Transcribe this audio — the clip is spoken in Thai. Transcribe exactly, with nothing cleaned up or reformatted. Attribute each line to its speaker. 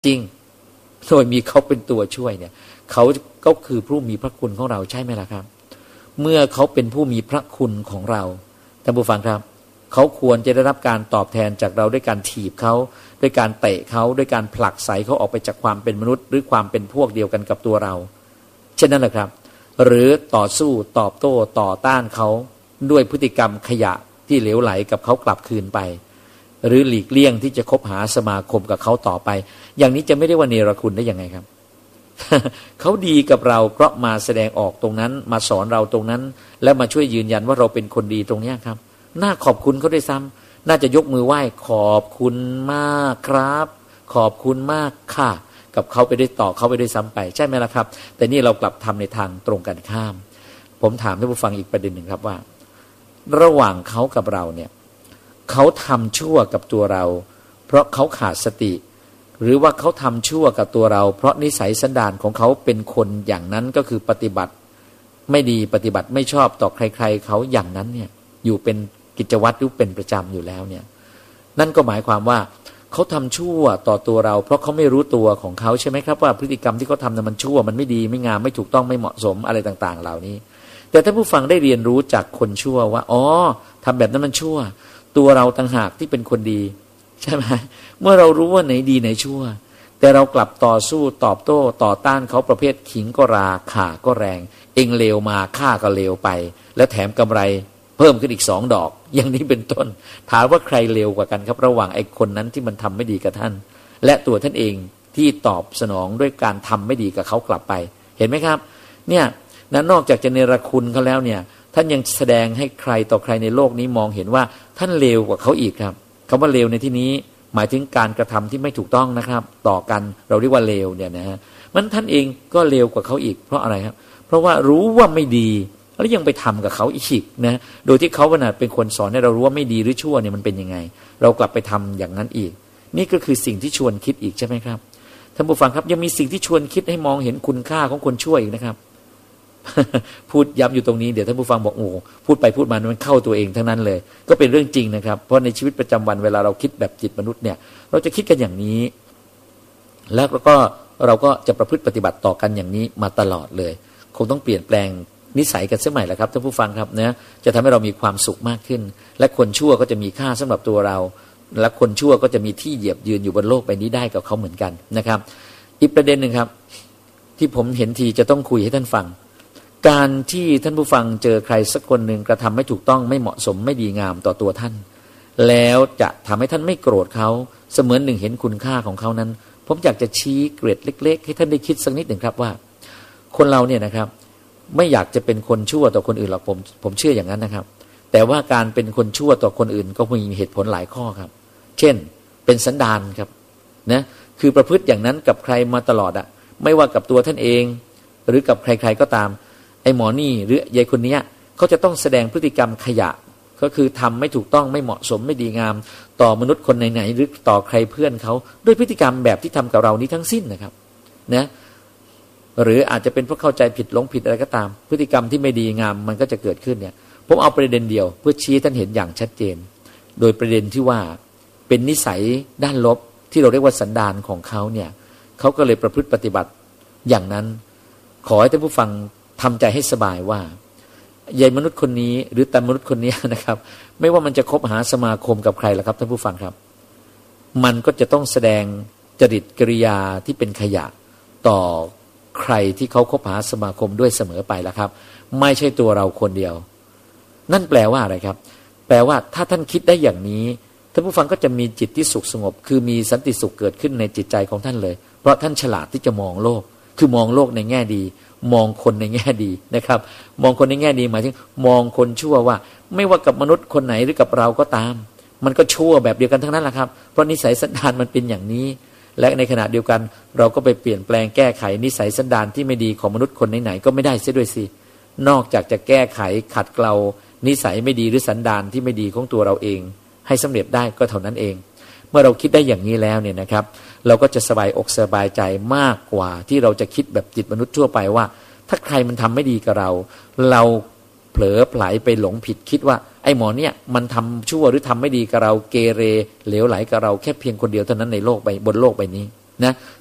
Speaker 1: จริงโดยมีเขาเป็นตัวช่วยเนี่ยเขาก็คือผู้มีพระคุณของเราใช่ไหมล่ะครับเมื่อเขาเป็นผู้มีพระคุณของเราท่านผู้ฟังครับเขาควรจะได้รับการตอบแทนจากเราด้วยการถีบเขาด้วยการเตะเขาด้วยการผลักไสเขาออกไปจากความเป็นมนุษย์หรือความเป็นพวกเดียวกันกับตัวเราเช่นนั้นแหละครับหรือต่อสู้ตอบโต้ต่อต้านเขาด้วยพฤติกรรมขยะที่เหลวไหลกับเขากลับคืนไปหรือหลีกเลี่ยงที่จะคบหาสมาคมกับเขาต่อไปอย่างนี้จะไม่ได้ว่าเนรคุณได้ยังไงครับ เขาดีกับเราเพราะมาแสดงออกตรงนั้นมาสอนเราตรงนั้นแล้วมาช่วยยืนยันว่าเราเป็นคนดีตรงนี้ครับน่าขอบคุณเขาด้วยซ้ำน่าจะยกมือไหว้ขอบคุณมากครับขอบคุณมากค่ะกับเขาไปได้ต่อเขาไปได้ซ้ำไปใช่ไหมล่ะครับแต่นี่เรากลับทำในทางตรงกันข้ามผมถามท่านผู้ฟังอีกประเด็นหนึ่งครับว่าระหว่างเขากับเราเนี่ยเขาทำชั่วกับตัวเราเพราะเขาขาดสติหรือว่าเขาทำชั่วกับตัวเราเพราะนิสัยสันดานของเขาเป็นคนอย่างนั้นก็คือปฏิบัติไม่ดีปฏิบัติไม่ชอบต่อใครๆเขาอย่างนั้นเนี่ยอยู่เป็นกิจวัตรหรือเป็นประจำอยู่แล้วเนี่ยนั่นก็หมายความว่าเขาทำชั่วต่อตัวเราเพราะเขาไม่รู้ตัวของเขาใช่ไหมครับว่าพฤติกรรมที่เขาทำนั้นมันชั่วมันไม่ดีไม่งามไม่ถูกต้องไม่เหมาะสมอะไรต่างๆเหล่านี้แต่ถ้าผู้ฟังได้เรียนรู้จากคนชั่วว่าอ๋อทำแบบนั้นมันชั่วตัวเราต่างหากที่เป็นคนดีใช่ไหมเมื่อเรารู้ว่าไหนดีไหนชั่วแต่เรากลับต่อสู้ตอบโต้ต่อต้านเขาประเภทขิงก็ราข่าก็แรงเองเลวมาข้าก็เลวไปแล้วแถมกำไรเพิ่มขึ้นอีกสองดอกอย่างนี้เป็นต้นถามว่าใครเลวกว่ากันครับระหว่างไอ้คนนั้นที่มันทำไม่ดีกับท่านและตัวท่านเองที่ตอบสนองด้วยการทำไม่ดีกับเขากลับไปเห็นไหมครับเนี่ยนั้นนอกจากจะเนรคุณเขาแล้วเนี่ยท่านยังแสดงให้ใครต่อใครในโลกนี้มองเห็นว่าท่านเลวกว่าเขาอีกครับคำว่าเลวในที่นี้หมายถึงการกระทำที่ไม่ถูกต้องนะครับต่อกันเราเรียกว่าเลวเนี่ยนะฮะมันท่านเองก็เลวกว่าเขาอีกเพราะอะไรครับเพราะว่ารู้ว่าไม่ดีแล้วยังไปทำกับเขาอีกนะโดยที่เขาขนาดเป็นคนสอนให้เรารู้ว่าไม่ดีหรือชั่วเนี่ยมันเป็นยังไงเรากลับไปทำอย่างนั้นอีกนี่ก็คือสิ่งที่ชวนคิดอีกใช่ไหมครับท่านผู้ฟังครับยังมีสิ่งที่ชวนคิดให้มองเห็นคุณค่าของคนชั่วอีกนะครับ พูดย้ำอยู่ตรงนี้เดี๋ยวท่านผู้ฟังบอกโอ้พูดไปพูดมามันเข้าตัวเองทั้งนั้นเลยก็เป็นเรื่องจริงนะครับเพราะในชีวิตประจำวันเวลาเราคิดแบบจิตมนุษย์เนี่ยเราจะคิดกันอย่างนี้แล้วก็เราก็จะประพฤติปฏิบัติต่อกันอย่างนี้มาตลอดเลยคงต้องเปลี่ยนแปลงนิสัยกันเสียใหม่แหละครับท่านผู้ฟังครับนะจะทำให้เรามีความสุขมากขึ้นและคนชั่วก็จะมีค่าสำหรับตัวเราและคนชั่วก็จะมีที่เหยียบยืนอยู่บนโลกใบนี้ได้กับเขาเหมือนกันนะครับอีกประเด็นหนึ่งครับที่ผมเห็นทีจะต้องคุยให้ท่านฟังการที่ท่านผู้ฟังเจอใครสักคนหนึ่งกระทำไม่ถูกต้องไม่เหมาะสมไม่ดีงามต่อตัวท่านแล้วจะทำให้ท่านไม่โกรธเขาเสมือนหนึ่งเห็นคุณค่าของเขานั้นผมอยากจะชี้เกร็ดเล็กๆให้ท่านได้คิดสักนิดหนึ่งครับว่าคนเราเนี่ยนะครับไม่อยากจะเป็นคนชั่วต่อคนอื่นหรอกผมผมเชื่ออย่างนั้นนะครับแต่ว่าการเป็นคนชั่วต่อคนอื่นก็มีเหตุผลหลายข้อครับเช่นเป็นสันดานครับนะคือประพฤติอย่างนั้นกับใครมาตลอดอะไม่ว่ากับตัวท่านเองหรือกับใครๆก็ตามไอ้หมอนี่หรือยายคนนี้เขาจะต้องแสดงพฤติกรรมขยะก็คือทำไม่ถูกต้องไม่เหมาะสมไม่ดีงามต่อมนุษย์คนไหนๆหรือต่อใครเพื่อนเขาด้วยพฤติกรรมแบบที่ทำกับเรานี้ทั้งสิ้นนะครับนะหรืออาจจะเป็นเพราะเข้าใจผิดหลงผิดอะไรก็ตามพฤติกรรมที่ไม่ดีงามมันก็จะเกิดขึ้นเนี่ยผมเอาประเด็นเดียวเพื่อชี้ท่านเห็นอย่างชัดเจนโดยประเด็นที่ว่าเป็นนิสัยด้านลบที่เราเรียกว่าสันดานของเขาเนี่ยเขาก็เลยประพฤติปฏิบัติอย่างนั้นขอให้ท่านผู้ฟังทำใจให้สบายว่ายายมนุษย์คนนี้หรือตามนุษย์คนนี้นะครับไม่ว่ามันจะคบหาสมาคมกับใครล่ะครับท่านผู้ฟังครับมันก็จะต้องแสดงจริตกิริยาที่เป็นขยะต่อใครที่เขาคบหาสมาคมด้วยเสมอไปแล้วครับไม่ใช่ตัวเราคนเดียวนั่นแปลว่าอะไรครับแปลว่าถ้าท่านคิดได้อย่างนี้ท่านผู้ฟังก็จะมีจิตที่สุขสงบคือมีสันติสุขเกิดขึ้นในจิตใจของท่านเลยเพราะท่านฉลาดที่จะมองโลกคือมองโลกในแง่ดีมองคนในแง่ดีนะครับมองคนในแง่ดีหมายถึงมองคนชั่วว่าไม่ว่ากับมนุษย์คนไหนหรือกับเราก็ตามมันก็ชั่วแบบเดียวกันทั้งนั้นแหละครับเพราะนิสัยสันดานมันเป็นอย่างนี้และในขณะเดียวกันเราก็ไปเปลี่ยนแปลงแก้ไขนิสัยสันดานที่ไม่ดีของมนุษย์คนไหนๆก็ไม่ได้เสียด้วยสินอกจากจะแก้ไขขัดเกลานิสัยไม่ดีหรือสันดานที่ไม่ดีของตัวเราเองให้สำเร็จได้ก็เท่านั้นเองเมื่อเราคิดได้อย่างนี้แล้วเนี่ยนะครับเราก็จะสบายอกสบายใจมากกว่าที่เราจะคิดแบบจิตมนุษย์ทั่วไปว่าถ้าใครมันทำไม่ดีกับเราเราเผลอไผลไปหลงผิดคิดว่าไอ้หมอเนี่ยมันทำชั่วหรือทำไม่ดีกับเราเกเรเหลวไหลกับเราแค่เพียงคนเดียวเท่านั้นในโลกใบบนโลกใบนี้นะ